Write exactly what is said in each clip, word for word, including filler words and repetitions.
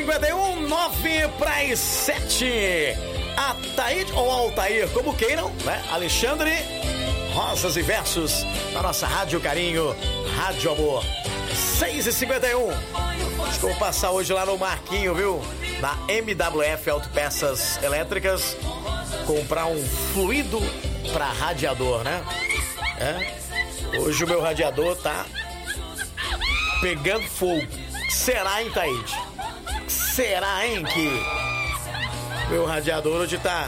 cinquenta e um, nove para as sete. Ataíde ou Altair, como queiram, né? Alexandre, Rosas e Versos, na nossa Rádio Carinho, Rádio Amor. seis e cinquenta e um. Acho que eu vou passar hoje lá no Marquinho, viu? Na M W F Autopeças Elétricas, comprar um fluido para radiador, né? É. Hoje o meu radiador tá pegando fogo. Será, hein, Taíde? Será, hein, que meu radiador hoje tá...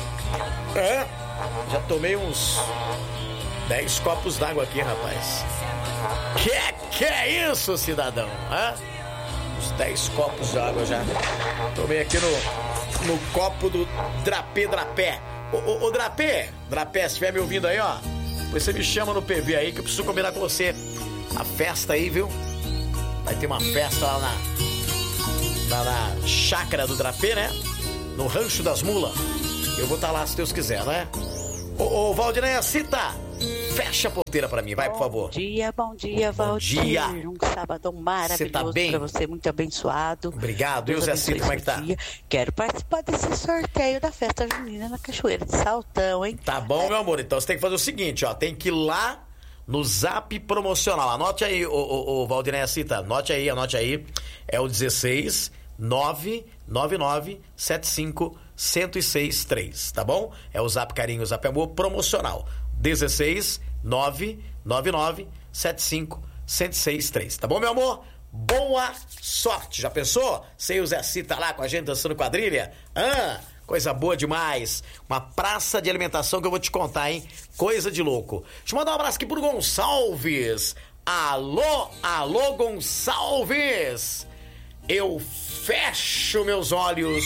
É, já tomei uns dez copos d'água aqui, rapaz. Que que é isso, cidadão? Hã? Uns dez copos de água já. Tomei aqui no, no copo do Drapé Drapé. Ô, ô, ô, Drapé, Drapé, se estiver me ouvindo aí, ó, depois você me chama no P V aí que eu preciso combinar com você. A festa aí, viu? Vai ter uma festa lá na, na, na chácara do Drapé, né? No Rancho das Mulas. Eu vou estar lá se Deus quiser, né? Ô, ô Valdineia, cita, fecha a porteira pra mim, vai, bom por favor. Bom dia, bom dia, Valdir. Bom dia. Um sábado maravilhoso tá bem? pra você, muito abençoado. Obrigado. E o Zé Cito, como é que tá? Dia. Quero participar desse sorteio da festa junina na Cachoeira de Saltão, hein? Tá bom, meu amor. Então você tem que fazer o seguinte, ó. Tem que ir lá no Zap promocional. Anote aí, ô, ô, ô Valdineia Cita. Anote aí, anote aí. É o dezesseis nove nove nove sete cinco um zero seis três, tá bom? É o Zap Carinho, o Zap Amor promocional. dezesseis nove nove nove sete cinco um zero seis três, tá bom, meu amor? Boa sorte. Já pensou? Sei o Zé Cita lá com a gente dançando quadrilha? Ah, coisa boa demais. Uma praça de alimentação que eu vou te contar, hein? Coisa de louco. Deixa eu mandar um abraço aqui pro Gonçalves. Alô, alô, Gonçalves. Eu fecho meus olhos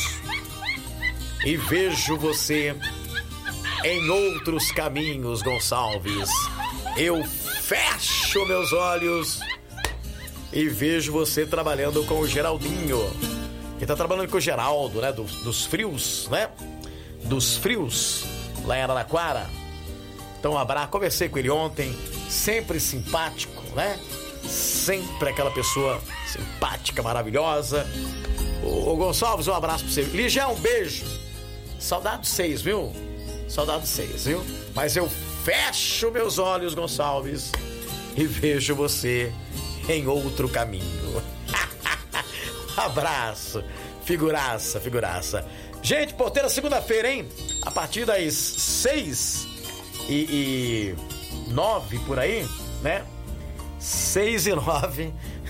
e vejo você em outros caminhos, Gonçalves. Eu fecho meus olhos e vejo você trabalhando com o Geraldinho. Ele tá trabalhando com o Geraldo, né? Do, dos frios, né? Dos frios, lá em Araraquara. Então, um abraço. Conversei com ele ontem. Sempre simpático, né? Sempre aquela pessoa simpática, maravilhosa. Ô, ô Gonçalves, um abraço pra você. Ligia, um beijo. Saudade seis, viu? Saudade seis, viu? Mas eu fecho meus olhos, Gonçalves, e vejo você em outro caminho. Abraço. Figuraça, figuraça. Gente, porteira segunda-feira, hein? A partir das seis e, e nove por aí, né? Seis e nove.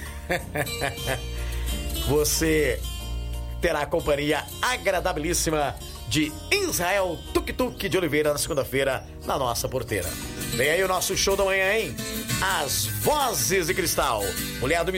Você terá a companhia agradabilíssima de Israel Tuk-Tuk de Oliveira na segunda-feira na nossa porteira. Vem aí o nosso show da manhã, hein? As Vozes de Cristal. Mulher do